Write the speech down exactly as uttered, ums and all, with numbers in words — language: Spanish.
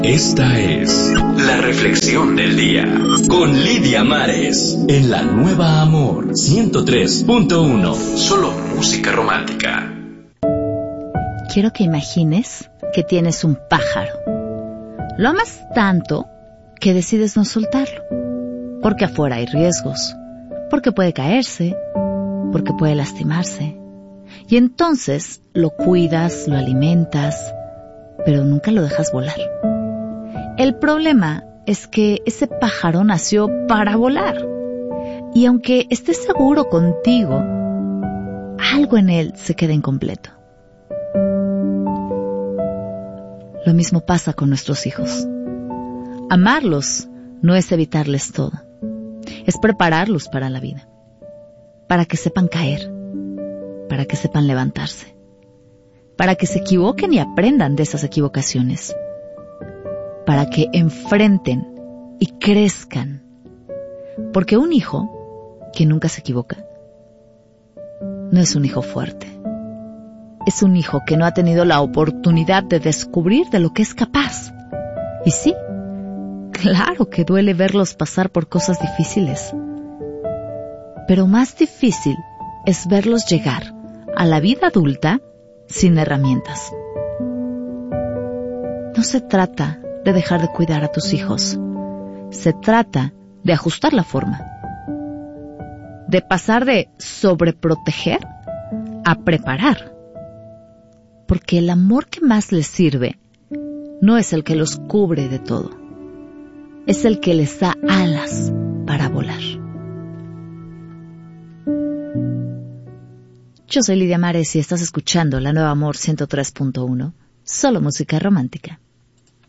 Esta es la reflexión del día con Lidia Mares en la Nueva Amor ciento tres punto uno. Solo música romántica. Quiero que imagines que tienes un pájaro. Lo amas tanto que decides no soltarlo, porque afuera hay riesgos, porque puede caerse, porque puede lastimarse. Y entonces lo cuidas, lo alimentas, pero nunca lo dejas volar. El problema es que ese pájaro nació para volar. Y aunque esté seguro contigo, algo en él se queda incompleto. Lo mismo pasa con nuestros hijos. Amarlos no es evitarles todo. Es prepararlos para la vida. Para que sepan caer. Para que sepan levantarse. Para que se equivoquen y aprendan de esas equivocaciones. Para que enfrenten y crezcan. Porque un hijo que nunca se equivoca no es un hijo fuerte. Es un hijo que no ha tenido la oportunidad de descubrir de lo que es capaz. Y sí, claro que duele verlos pasar por cosas difíciles. Pero más difícil es verlos llegar a la vida adulta sin herramientas. No se trata de dejar de cuidar a tus hijos. Se trata de ajustar la forma. De pasar de sobreproteger a preparar. Porque el amor que más les sirve no es el que los cubre de todo. Es el que les da alas para volar. Yo soy Lidia Mares y estás escuchando La Nueva Amor ciento tres punto uno. Solo música romántica.